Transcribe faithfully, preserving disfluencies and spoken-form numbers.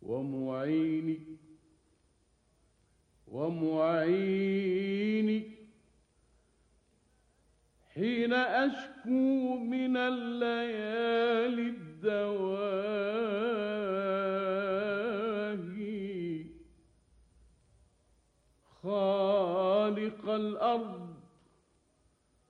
ومعيني ومعيني حين أشكو من الليالي الدواهي خالق الأرض